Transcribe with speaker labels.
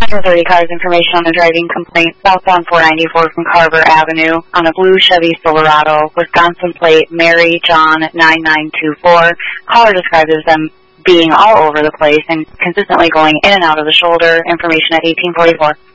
Speaker 1: 130 cars, information on a driving complaint southbound 494 from Carver Avenue on a blue Chevy Silverado, Wisconsin plate, Mary John 9924. Caller described as them being all over the place and consistently going in and out of the shoulder. Information at 1844.